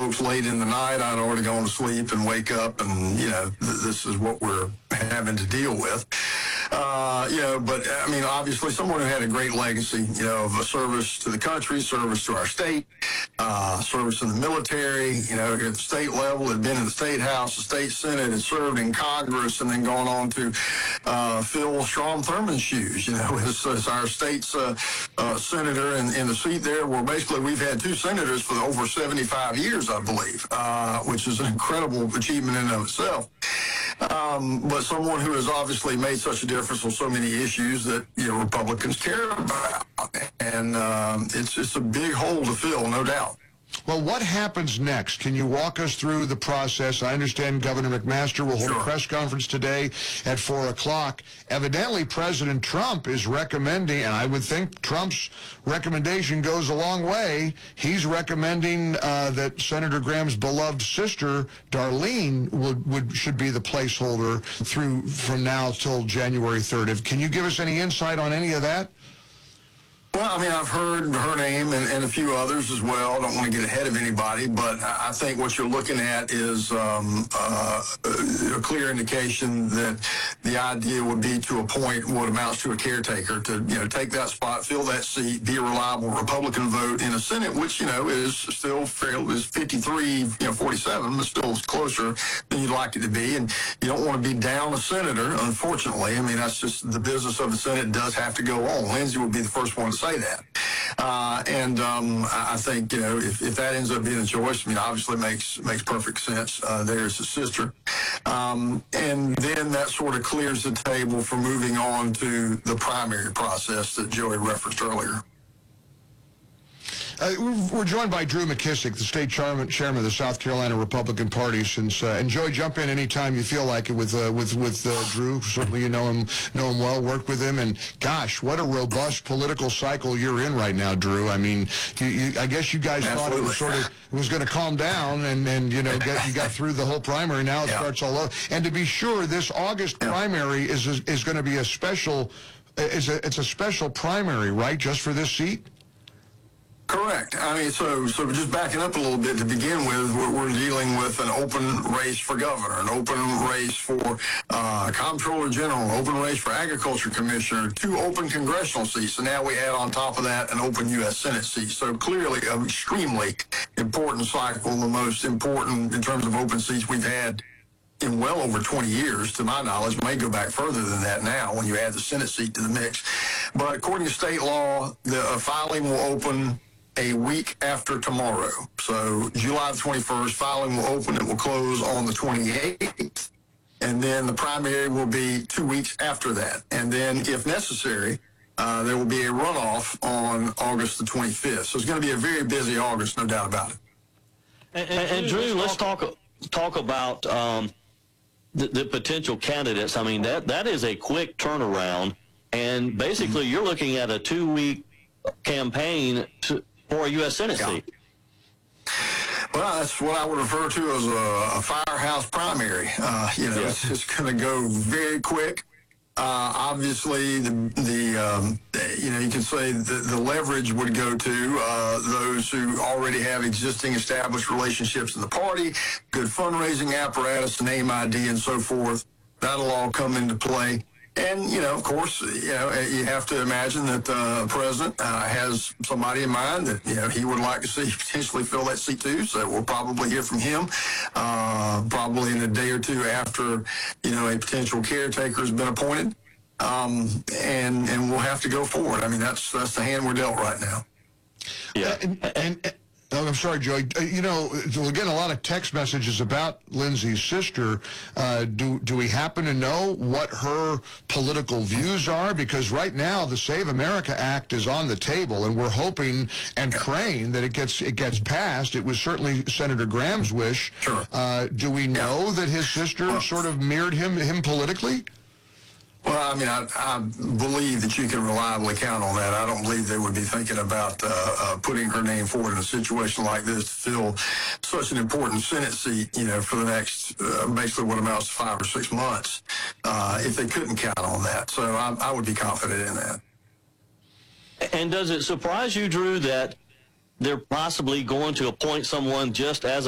folks late in the night. I'd already gone to sleep and wake up, and, this is what we're having to deal with. But I mean, obviously someone who had a great legacy, of a service to the country, service to our state, service in the military, at the state level, had been in the state house, the state senate, had served in Congress, and then gone on to fill Strom Thurmond's shoes, as our state's senator in the seat there. Well, basically we've had two senators for over 75 years, I believe, which is an incredible achievement in and of itself. But someone who has obviously made such a difference on so many issues that Republicans care about, and it's a big hole to fill, no doubt. Well, what happens next? Can you walk us through the process? I understand Governor McMaster will hold a press conference today at 4 o'clock. Evidently, President Trump is recommending, and I would think Trump's recommendation goes a long way. He's recommending that Senator Graham's beloved sister, Darlene, should be the placeholder from now till January 3rd. Can you give us any insight on any of that? Well, I mean, I've heard her name and a few others as well. I don't want to get ahead of anybody, but I think what you're looking at is a clear indication that the idea would be to appoint what amounts to a caretaker to, take that spot, fill that seat, be a reliable Republican vote in a Senate, which, is still is 53-47, but still closer than you'd like it to be. And you don't want to be down a senator, unfortunately. I mean, that's just the business of the Senate does have to go on. Lindsey would be the first one to say that. I think, if that ends up being a choice, I mean, obviously makes perfect sense. There's his sister. And then that sort of clears the table for moving on to the primary process that Joey referenced earlier. We're joined by Drew McKissick, the state chairman of the South Carolina Republican Party. And Joey, jump in anytime you feel like it with Drew. Certainly you know him well, worked with him, and gosh, what a robust political cycle you're in right now, Drew. I mean, I guess you guys thought it was going to calm down, and you got through the whole primary. Now it starts all over. And to be sure, this August primary is going to be a special. It's a special primary, right? Just for this seat. Correct. I mean, so just backing up a little bit to begin with, we're dealing with an open race for governor, an open race for comptroller general, an open race for agriculture commissioner, 2 open congressional seats, and now we add on top of that an open U.S. Senate seat. So clearly an extremely important cycle, the most important in terms of open seats we've had in well over 20 years, to my knowledge. May go back further than that now when you add the Senate seat to the mix. But according to state law, the filing will open a week after tomorrow. So July the 21st, filing will open. It will close on the 28th. And then the primary will be 2 weeks after that. And then, if necessary, there will be a runoff on August the 25th. So it's going to be a very busy August, no doubt about it. And Drew, let's talk about the potential candidates. I mean, that is a quick turnaround. And basically, you're looking at a 2-week campaign for a U.S. Senate seat. Well, that's what I would refer to as a firehouse primary. It's just going to go very quick. Obviously, you can say the leverage would go to those who already have existing established relationships in the party, good fundraising apparatus, name ID, and so forth. That'll all come into play. And, of course, you have to imagine that the president has somebody in mind that, he would like to see potentially fill that seat too. So we'll probably hear from him probably in a day or two after, a potential caretaker has been appointed. And we'll have to go forward. I mean, that's the hand we're dealt right now. Yeah. Oh, I'm sorry, Joey. We're getting a lot of text messages about Lindsey's sister. Do we happen to know what her political views are? Because right now the Save America Act is on the table, and we're hoping and praying that it gets passed. It was certainly Senator Graham's wish. Sure. Do we know that his sister sort of mirrored him politically? Well, I mean, I believe that you can reliably count on that. I don't believe they would be thinking about putting her name forward in a situation like this to fill such an important Senate seat, for the next, basically what amounts to 5 or 6 months, if they couldn't count on that. So I would be confident in that. And does it surprise you, Drew, that they're possibly going to appoint someone just as